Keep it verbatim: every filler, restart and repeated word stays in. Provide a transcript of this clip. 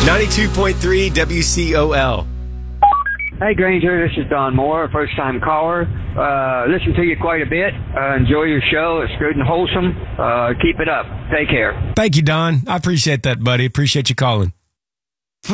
ninety-two point three W C O L. Hey, Granger, this is Don Moore, first-time caller. Uh, listen to you quite a bit. Uh, enjoy your show. It's good and wholesome. Uh, keep it up. Take care. Thank you, Don. I appreciate that, buddy. Appreciate you calling.